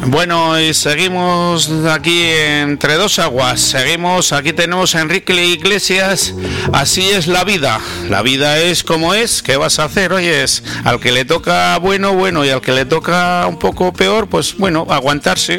Bueno, y seguimos aquí entre dos aguas. Seguimos, aquí tenemos a Enrique Iglesias. Así es la vida. La vida es como es. ¿Qué vas a hacer? Oye, al que le toca bueno, bueno, y al que le toca un poco peor, pues bueno, aguantarse.